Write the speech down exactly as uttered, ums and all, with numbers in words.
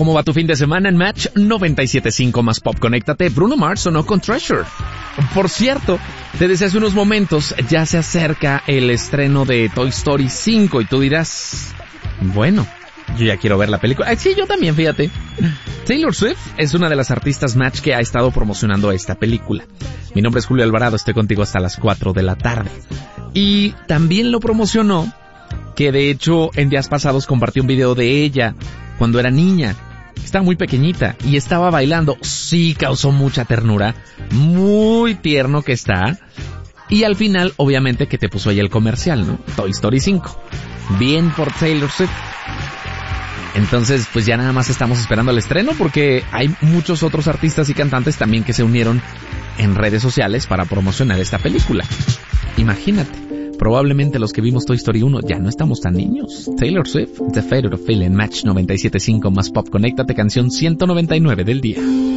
¿Cómo va tu fin de semana en Match noventa y siete punto cinco más Pop? Conéctate. Bruno Mars sonó con Treasure. Por cierto, te decía hace unos momentos, ya se acerca el estreno de Toy Story cinco y tú dirás, bueno, yo ya quiero ver la película. Ah, sí, yo también, fíjate. Taylor Swift es una de las artistas Match que ha estado promocionando esta película. Mi nombre es Julio Alvarado, estoy contigo hasta las cuatro de la tarde. Y también lo promocionó, que de hecho en días pasados compartió un video de ella cuando era niña. Estaba muy pequeñita y estaba bailando. Sí, causó mucha ternura. Muy tierno que está. Y al final, obviamente, que te puso ahí el comercial, ¿no? Toy Story cinco. Bien por Taylor Swift. Entonces, pues ya nada más estamos esperando el estreno porque hay muchos otros artistas y cantantes también que se unieron en redes sociales para promocionar esta película. Imagínate, probablemente los que vimos Toy Story uno ya no estamos tan niños. Taylor Swift, The Favorite of Feeling, Match noventa y siete punto cinco más Pop. Conéctate, canción ciento noventa y nueve del día.